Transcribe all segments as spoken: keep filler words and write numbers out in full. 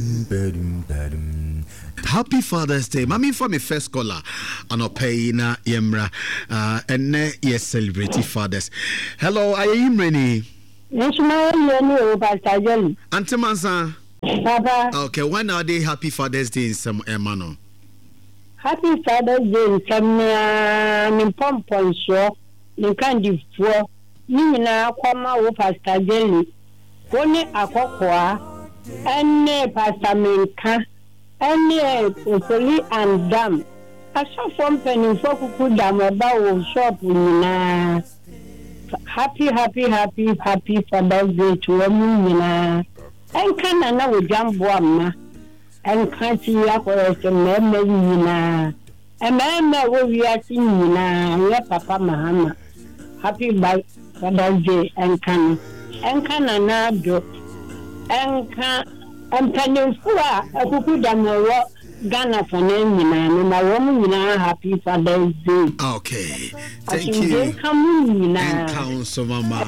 Happy Father's Day. Mami for me first caller. Ano pay na yemra. Uh, and yes, celebrity fathers. Hello, I am Rennie. Yes, my yeni Pastor Jelly. Auntie Mansa. Papa. Okay, when are they Happy Father's Day in some Emano? Happy Father's Day in some in Pompon show. In Candy for you na Kwama o Pastor Jelly. One Akokwa and Pastor Minka. And Poli and Dam. I saw from Penny for Kuku Dam about shop na. Happy, happy, happy, happy Father's Day to a woman. And can I know jump one? And can't see up or some memory. A man will be acting na. Your Papa Mahama. Happy Father's Day and can. And can I now do? And can. I'm telling you, I could do Ghana for name, my woman, happy Father's Day. Okay, thank you. And Council Mama.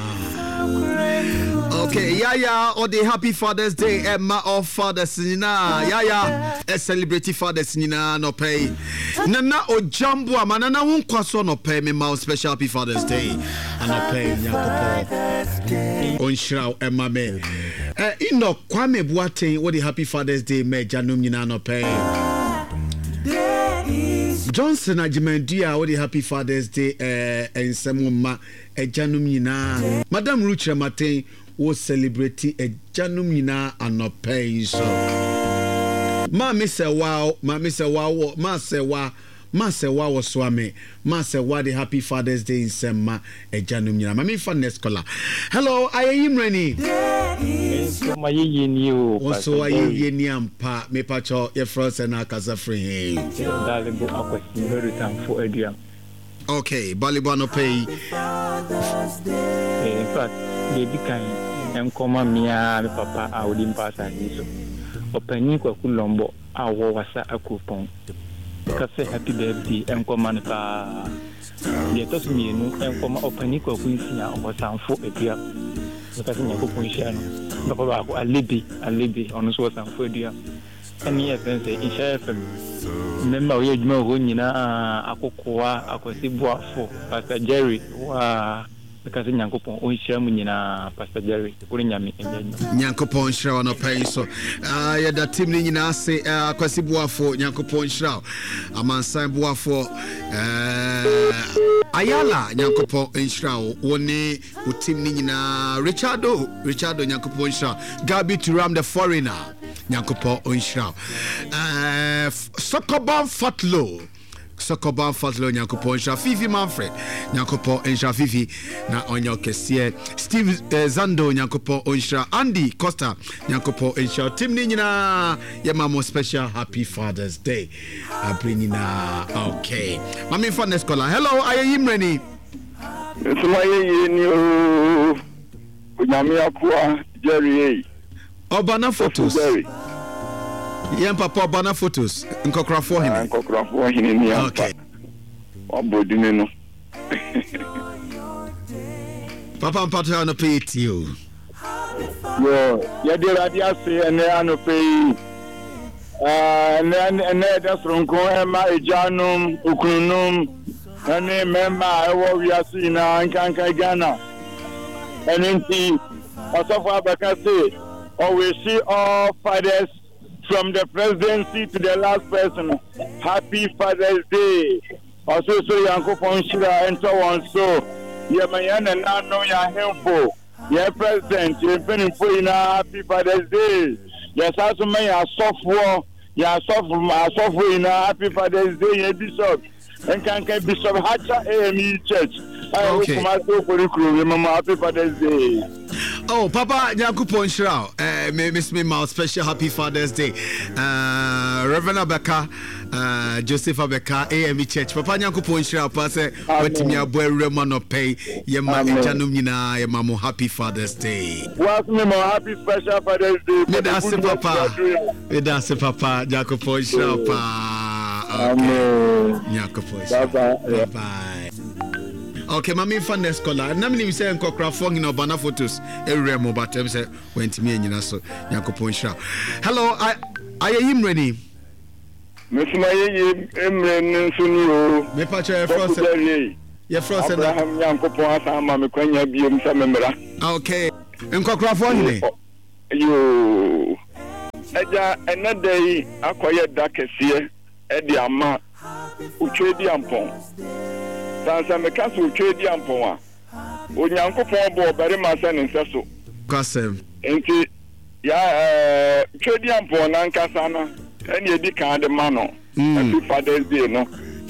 Okay, yeah, yeah, or the Happy Father's Day, Emma of Father's Nina, yeah, yeah, a celebrity Father's Nina, no pay. Nana o Jumbo, Manana won't cost no pay me, my special Happy Father's Day, and no pay, Yakopo, on Shroud, Emma May. Eh, you know, Kwame Boateng, what the Happy Father's Day, me, Janum Nina, no pay. Johnson Ajimendia, what the Happy Father's Day, eh, and some ma, a Janum Nina, Madame Rucha Martin. Was celebrate a janumina and not paying so. Ma miss a wow, ma miss a wow, ma say wow, ma say wow swami, ma say wow the Happy Father's Day in Semma, a janumina. Mami fan scholar. Hello, I am Rennie. My you also I am pa me pacho your frost and a casa free. Okay, Balibano pay. In fact, baby kind and come me and papa, I would impass and so. Opening Kulombo, our was a coupon. Cafe happy birthday and come on. They told me and come opening Quincy or some food a beer. Because in a coupon, Papa, a lady, a lady on so some food. And yes, and say, in share remember, we know when you know, a cocoa, a cosibua for Pastor Jerry, because in Yankopon, we share Munina, Pastor Jerry, putting Yami. Yankopon Shrow no pay so. Ah, yeah, that team in say, uh, cosibua for Yankopon Shrow. A man sign boa for Ayala, Yankopon in Shrow, one with team Nina, Richardo, Richardo, Yankopon Shrow, Gabi to Ram the foreigner. Nyankopo Onshra. Uh Sokoban Fatlo. Sokoban Fatlo Nyankopo Onshra. Fifi Manfred. Nyankopo Onshra Fifi. Na onyo kesie. Steve uh, Zando Nyankopo Onshra. Andy Costa Nyankopo Onshra. Tim Nina. Yemamo special Happy Father's Day. I bring in okay. Mami Fatness caller. Hello, I am Rennie. It's my you. Nyame akwa Jerry. Obana photos. Yam papa Obana photos. Nkokra for him. Nkokra for him ni. Okay. Obodine no. Papa mpato no pay it you. Yo, ya de radia se ene ano pay. Ah, ene ene da fronko e ma ejanum, ukunum. Ene memma e wo wiase na ankanka Ghana. Ene nti osofo abaka say always see all fathers from the presidency to the last person. Happy Father's Day. Also, so Yankopon Shira and so on. So, Yamayan and Nano Yahempo, your president, you're penning for Happy Father's Day. Yes, also may a software, your software, software in Happy Father's Day, your bishop, and can get Bishop Hatcher A M E Church. I hope my crew, remember Happy Father's Day. Oh, Papa Nyankopon Shrow, uh, Miss Me Mouth, special Happy Father's Day. Uh, Reverend Abeka, uh, Joseph Abeka, A M E Church. Papa Nyankopon Shrow, Pass, what me a boy Remano pay, Yama Janumina, Yamamo, Happy Father's Day. What's me more happy special Father's Day? Me that's the Papa. Me that's the Papa, Nyankopon Shrow, Pa. Okay. Nyankopon Shrow. Bye bye. Okay, mami fan the scholar. Na me say nkokra fong in obana photos. Every mo but em say went me nyina so. Yakopon sha. Hello, I I am ready. Mesuma ye emre nso ni o. Me pa che frost. Ye frost na. Abraham Yakopon asa ma me kwanya biem sa memra. Okay. Nkokra fong ni. Yo. Eja enadai akoye dakese e di ama utwedi ampon. Sansa mekasa utwedi ampon a. Onyankopon bo bari ma sa ne nseso. Kasem. Enti ya eh utwedi ampon na nkasa na ene edi kan de ma no. Happy Father's Day no.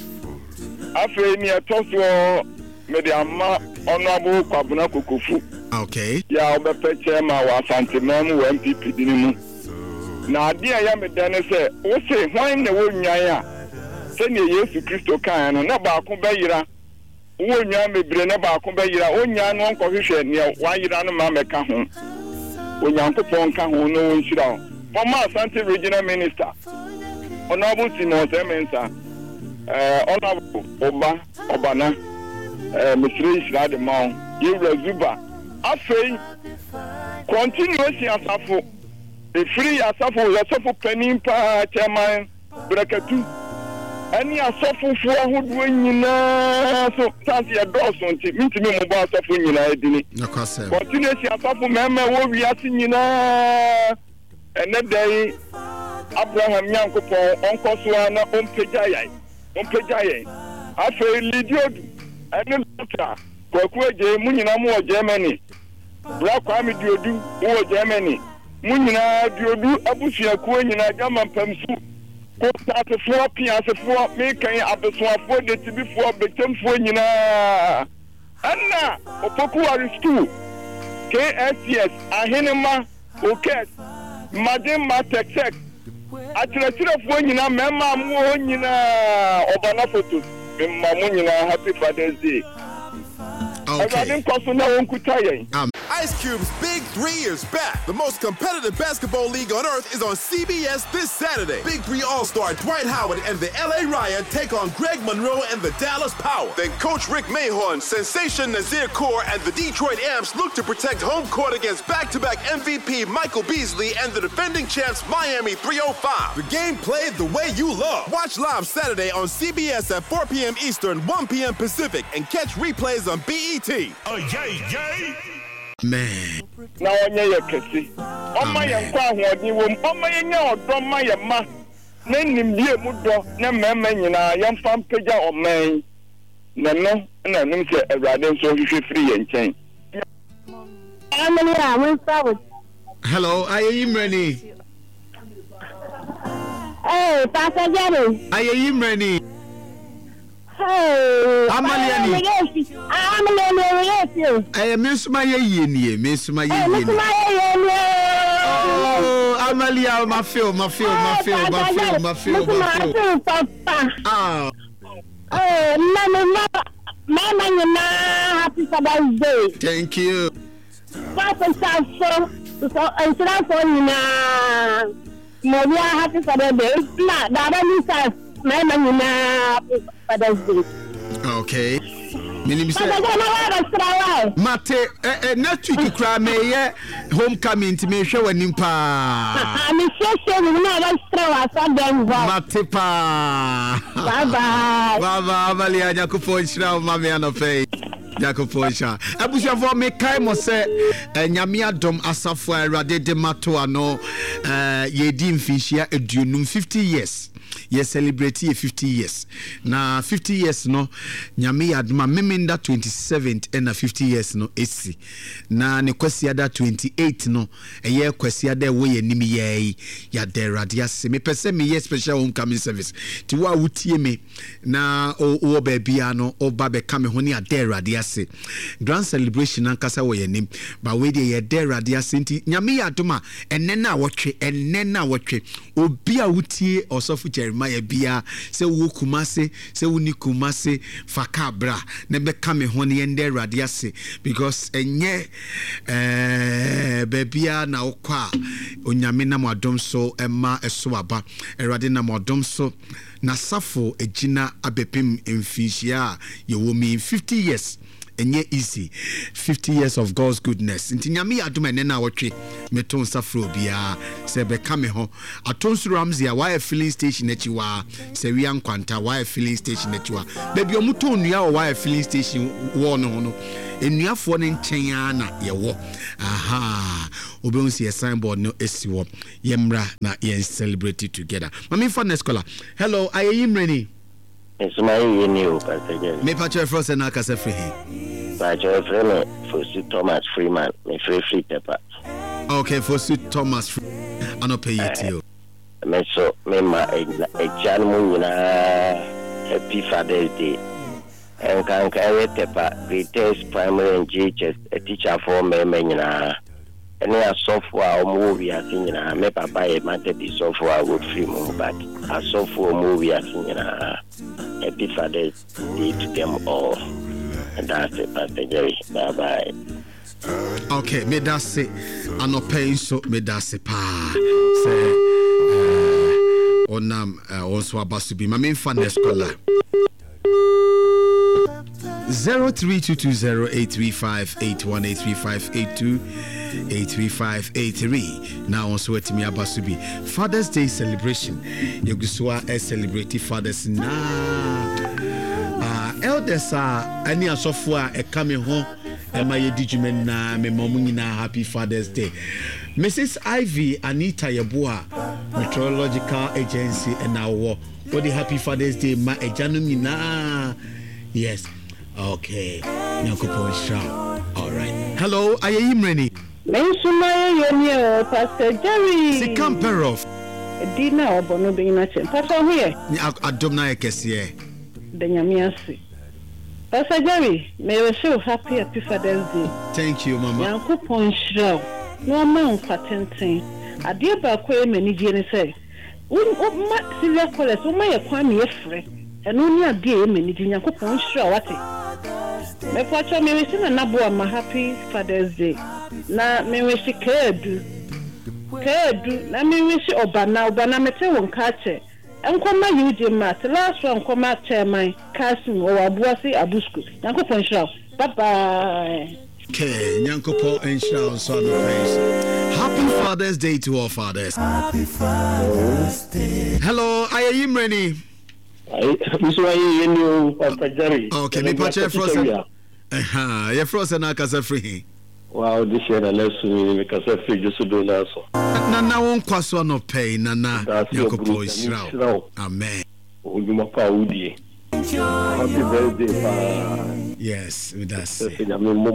Afi ni etoso me de ama honorable Kwabena Kokofu. Okay. Ya obepe chairman wa Asante Memu wa M P P dinimu. Na ade ya me dane se wo se hwan na wo nwan a se ne Yesu Kristo kan no na ba ko bayira wo nwan mebre na ba ko bayira o nwan no nko hwehwe ne wa yira no ma meka ho onyankopon ka ho no wonhyira ho former Asante regional minister honorable Simon Semensa eh honorable Oba Obana eh Misri Isra de Maun Yewra Zuba afei continuously asafo e free asafo asafo panin pa chairman Brekatu ani asafo fu ahodo nyina so tansi e doso nti mintimi mo ba asafo nyina edini nakase continuously asafo mema wo wiase nyina ene dai Abraham Yankopon onkoso na ompeja yai ompeja yai afei lidiodu ene doctor kwaku eje mu nyina mo Germany Black Kwame Diodu wo Germany mu nyina Diodu abusua ko nyina jama pamsu ko tate fo pia se fo me kan abesoafo de tibifo betemfo nyina anna opoku ari school K S S ahenema okes madem texek atletire nyina mema mu nyina obana photos mema mu nyina Happy Father's Day. Okay. Um. Ice Cube's Big Three is back. The most competitive basketball league on earth is on C B S this Saturday. Big Three All-Star Dwight Howard and the L A Riot take on Greg Monroe and the Dallas Power. Then Coach Rick Mahorn, Sensation Nazir Kaur, and the Detroit Amps look to protect home court against back-to-back M V P Michael Beasley and the defending champs Miami three oh five. The game played the way you love. Watch live Saturday on C B S at four p.m. Eastern, one p.m. Pacific, and catch replays on B E T. Oh, yay, yay! Man. Now, on your kissy. On my young womb, on my young from my ma. Name him dear Mudo, no man, and I am from Peja or May. No, no, and I didn't say a rather so you free and change. Hello, I am ready. Hey, Pastor Jenny. I am ready. Hey, Amaliani. Amaliani, I miss my ye, miss my ye. Oh, Amalia, my film, my film, my film, my film, my film, my film. Ah. Oh, Mama, Mama, Happy Father's Day. Thank you. Papa, so, so, and so for you now. Maybe I happy Father's Day. Not that I Mama, Father's Day. Okay. Mate, eh, next week you cry me homecoming to me show an impa. I'm sure we never straw them. Mate pa. Bye bye. Bye bye, Valia Jacopo Shroud, Mammy and of Faith. Jacopo Sha. Abusha for me, Kaimo say, and Yamia Dom Asafua Rade de Matoano, uh, Yedim Fishia, a dunum fifty years. Yes, celebrate fifty years. Na fifty years no, nyame adma memenda twenty-seventh and na fifty years no esi. Na ne kwesi ada twenty-eight no, eye kwesi ada wo ye nimi ye ya de radiase. Me pese me ye special homecoming service. Ti wa wutie me na o o bebia no o ba be kame ho ne ade radiase. Grand celebration ankasa wo ye nim. Ba we de ye de radiase nti nyame adoma enne na wotwe enne na wotwe. Obi a wutie osofu Jeremiah bia se wo kumase se wo ni kumase fakabra na be kame ho ne ende Awurade ase because enye eh bebia na okwa onyame na modom so ema eso aba Awurade na modom so na safo ejina abepem emfishia ye wo mi fifty years enye easy fifty years of God's goodness nti nyame adom ene na wotwe meton safro bia se be kame ho atonsu Ramsey a wire filling station achiwa se wi ankwanta wire filling station achiwa baby omuto onua o wire filling station wo no no enuafo ne nchen ana ye wo aha obonsi signboard no esiwo yemra na ye celebrate together mami for next caller hello ayeyimreni It's my new pastor. Me patcho frost na kasa free he. Patcho friend for Thomas Freeman, me free free pepper. Okay, for Thomas I no pay it you. Me so me ma e janu na happy Father's Day. And can carry pepper greatest primary and G H S a teacher for me me na. Any a software movie as in na me papa e mate di software would free mo back. A software movie as in na happy Father's Day to them all. And that's it, Pastor Jerry. Bye bye. Okay, me that's it. I no pay so me that's it pa. Say uh onam uh, also abasu bi. My main fan is caller. zero three two two zero eight three five eight one eight three five eight two eight three five eight three. Now also at me abasubi Father's Day celebration. Yoguswa e celebrate fathers na. Ah, elders are any asofo a coming home. Emma Yedijumen na me mamu happy Father's Day. Missus Ivy Anita Yabua Meteorological Agency and now what the happy Father's Day ma ejanum na. Yes. Okay. Nyankopon sha. All right. Hello, ayeyimreni. Mensuma yonye Pastor Jerry. Se Camperof. Dina obono be na chen. Pastor here. Ni adom na ekese. Denyamiasi. Pastor Jerry, may we show happy happy Father's Day. Thank you, Mama. Nyankopon sha. No man patenten. Ade ba ko e mani die ne say. O ma Silvia College, o ma ye kwan me frɛ. Eno ni ade e mani die Nyankopon sha wate. Me pacho me wish na nabo ma happy Father's Day. Na me wish kedu. Kedu na me wish obana obana mete won ka che. Enkoma yuje mat last one koma chairman Kasim o abuasi abusku. Nyankopon sha. Bye bye. Okay, Nyankopon ensure so no praise. Happy Father's Day to all fathers. Happy Father's Day. Hello, ayeyimreni. Ai, miso ayi yenu Pastor Jerry. Okay, me pacho frozen. Aha, ye frozen na kasa free. Wow, this year na lesson me kasa free just do na so. Na na won kwaso no pay na na Nyankopon ensure. Amen. Ojuma pa udi. Happy birthday pa. Yes, with us. Amen.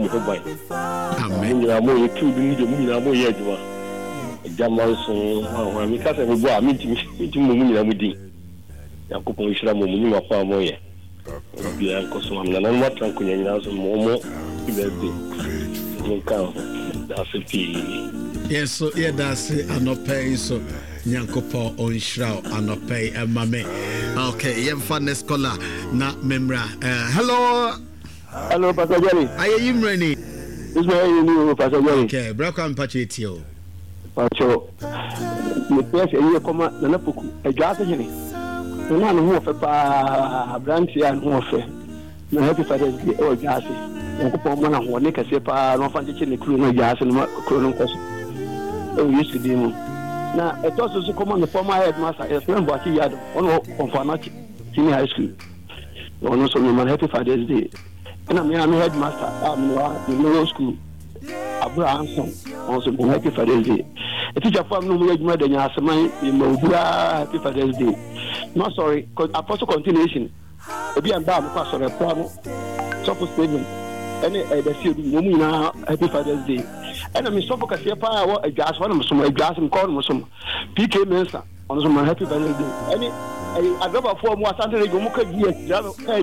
Amen. Ya mo yetu ni de mu na mo ye adwa. Jamal so wa mi kasa me bo a mi ti mi mu mu na mu din. Yakopon ishira mo mu ni ma pa mo ye. Bia ko so am na na mo tan ko nyanya so mo mo birthday. Mo ka that's it. Yes, so yeah, that's it. Anope so Nyankopon onshira anope emame. Okay, yem fanes kola na memra. Hello. Hello, Pastor Jerry. Ayeyimreni. This way you Pastor Jerry. Okay, brother mpache tio. Pacho. Me pese ye koma na napoku. E gase hene. Na no ho fe pa branch ya no fe. Na happy Father's Day o gase. Nyankopon ma na ho ne kase pa no fa nche ne kru no gase no kru no nkoso. O yesu di mu. Na eto so so koma no former headmaster e friend bo ati yado. Ono konfana senior high school. No so no man happy Father's Day. And I'm a headmaster. I'm in middle school. Abraham also been happy Father's Day. A teacher from no more than your semi in Mobula happy Father's Day. No, sorry, because apostle continuation. A be and bam, pastor, a problem. Suppose statement. Any the field, Mumina happy Father's Day. And I'm so focused here. A gas one of some glass and corn, some P K Mensa on some happy Father's Day. Any I got a form was under the Gomuka years,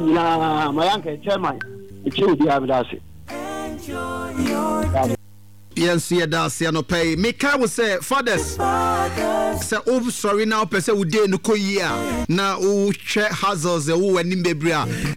my uncle, chairman. It should be have it. Yes, yeah, that's no pay. Mika will say, fathers, say, oh, sorry now, per se, we did no year. Now, oh, check hazards, oh, and in Bebria,